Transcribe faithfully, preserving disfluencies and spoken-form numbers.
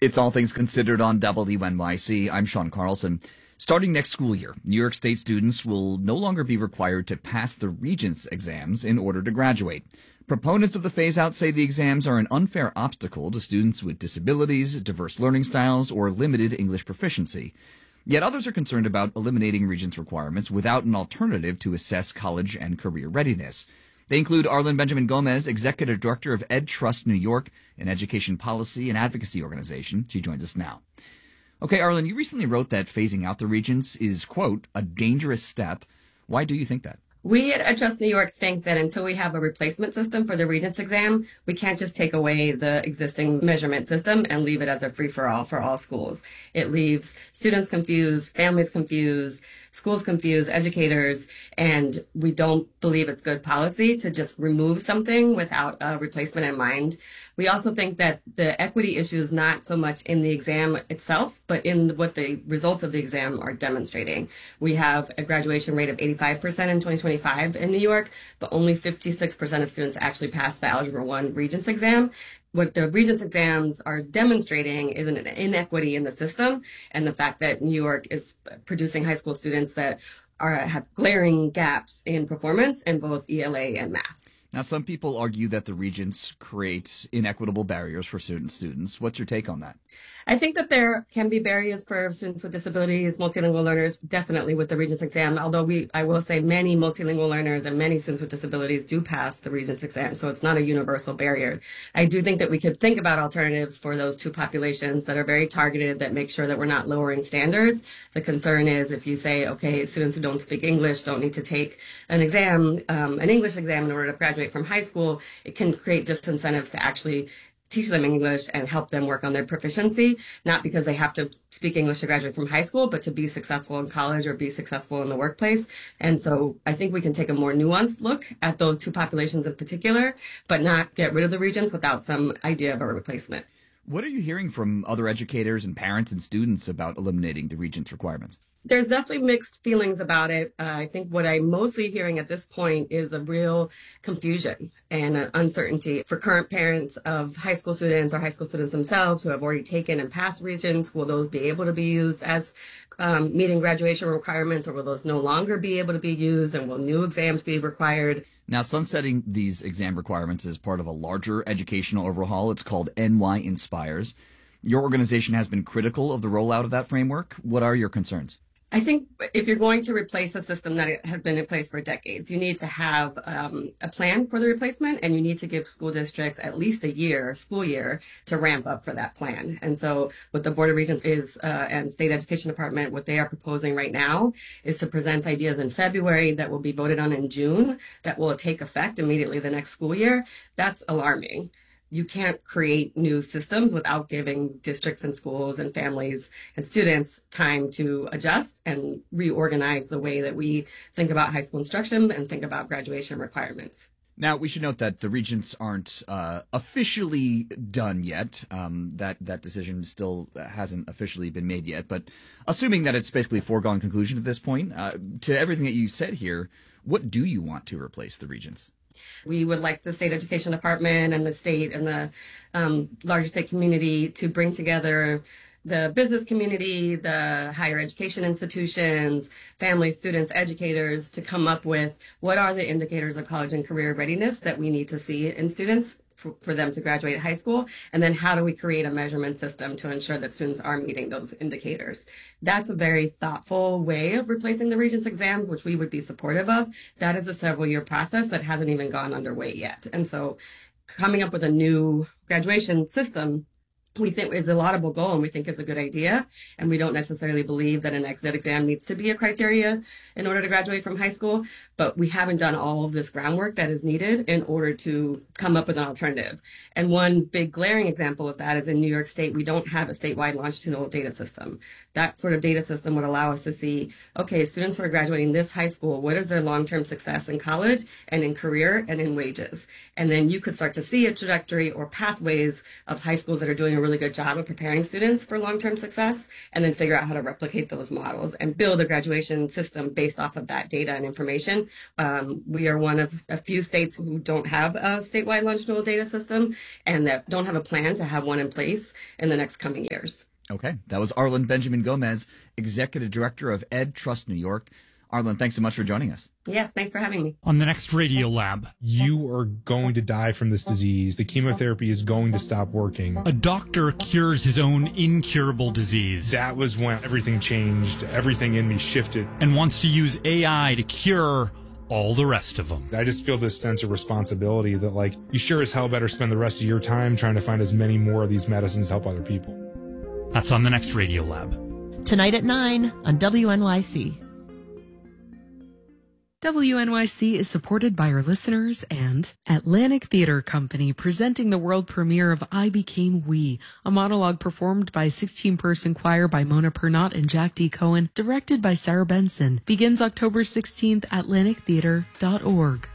It's All Things Considered on W N Y C. I'm Sean Carlson. Starting next school year, New York State students will no longer be required to pass the Regents exams in order to graduate. Proponents of the phase-out say the exams are an unfair obstacle to students with disabilities, diverse learning styles, or limited English proficiency. Yet others are concerned about eliminating Regents requirements without an alternative to assess college and career readiness. They include Arlen Benjamin Gomez, Executive Director of Ed Trust New York, an education policy and advocacy organization. She joins us now. Okay, Arlen, you recently wrote that phasing out the Regents is, quote, a dangerous step. Why do you think that? We at Ed Trust New York think that until we have a replacement system for the Regents exam, we can't just take away the existing measurement system and leave it as a free-for-all for all schools. It leaves students confused, families confused, schools confused, educators, and we don't believe it's good policy to just remove something without a replacement in mind. We also think that the equity issue is not so much in the exam itself, but in what the results of the exam are demonstrating. We have a graduation rate of eighty-five percent in twenty twenty-five in New York, but only fifty-six percent of students actually pass the Algebra one Regents exam. What the Regents exams are demonstrating is an inequity in the system, and the fact that New York is producing high school students that are have glaring gaps in performance in both E L A and math. Now, some people argue that the Regents create inequitable barriers for certain students. What's your take on that? I think that there can be barriers for students with disabilities, multilingual learners, definitely with the Regents exam, although we, I will say many multilingual learners and many students with disabilities do pass the Regents exam, so it's not a universal barrier. I do think that we could think about alternatives for those two populations that are very targeted, that make sure that we're not lowering standards. The concern is if you say, okay, students who don't speak English don't need to take an exam, um, an English exam in order to graduate from high school, it can create disincentives to actually teach them English and help them work on their proficiency, not because they have to speak English to graduate from high school, but to be successful in college or be successful in the workplace. And so I think we can take a more nuanced look at those two populations in particular, but not get rid of the Regents without some idea of a replacement. What are you hearing from other educators and parents and students about eliminating the Regents requirements? There's definitely mixed feelings about it. Uh, I think what I'm mostly hearing at this point is a real confusion and an uncertainty for current parents of high school students or high school students themselves who have already taken and passed Regents. Will those be able to be used as um, meeting graduation requirements, or will those no longer be able to be used, and will new exams be required? Now, sunsetting these exam requirements is part of a larger educational overhaul. It's called N Y Inspires. Your organization has been critical of the rollout of that framework. What are your concerns? I think if you're going to replace a system that has been in place for decades, you need to have um, a plan for the replacement, and you need to give school districts at least a year, school year, to ramp up for that plan. And so what the Board of Regents is uh, and State Education Department, what they are proposing right now is to present ideas in February that will be voted on in June that will take effect immediately the next school year. That's alarming. You can't create new systems without giving districts and schools and families and students time to adjust and reorganize the way that we think about high school instruction and think about graduation requirements. Now, we should note that the Regents aren't uh, officially done yet. Um, that, that decision still hasn't officially been made yet. But assuming that it's basically a foregone conclusion at this point, uh, to everything that you said here, what do you want to replace the Regents? We would like the State Education Department and the state and the um, larger state community to bring together the business community, the higher education institutions, families, students, educators, to come up with what are the indicators of college and career readiness that we need to see in students for, for them to graduate high school, and then how do we create a measurement system to ensure that students are meeting those indicators. That's a very thoughtful way of replacing the Regents exams, which we would be supportive of. That is a several year process that hasn't even gone underway yet. And so coming up with a new graduation system we think is a laudable goal, and we think is a good idea. And we don't necessarily believe that an exit exam needs to be a criteria in order to graduate from high school, but we haven't done all of this groundwork that is needed in order to come up with an alternative. And one big glaring example of that is in New York State, we don't have a statewide longitudinal data system. That sort of data system would allow us to see, okay, students who are graduating this high school, what is their long-term success in college and in career and in wages? And then you could start to see a trajectory or pathways of high schools that are doing a really good job of preparing students for long-term success, and then figure out how to replicate those models and build a graduation system based off of that data and information. Um, we are one of a few states who don't have a statewide longitudinal data system and that don't have a plan to have one in place in the next coming years. Okay. That was Arlen Benjamin Gomez, Executive Director of Ed Trust New York. Arlen, thanks so much for joining us. Yes, thanks for having me. On the next Radio Lab, you are going to die from this disease. The chemotherapy is going to stop working. A doctor cures his own incurable disease. That was when everything changed. Everything in me shifted. And wants to use A I to cure all the rest of them. I just feel this sense of responsibility that, like, you sure as hell better spend the rest of your time trying to find as many more of these medicines to help other people. That's on the next Radio Lab. Tonight at nine on W N Y C. W N Y C is supported by our listeners and Atlantic Theater Company, presenting the world premiere of I Became We, a monologue performed by a sixteen-person choir by Mona Pernot and Jack D. Cohen, directed by Sarah Benson. Begins October sixteenth at atlantic theater dot org.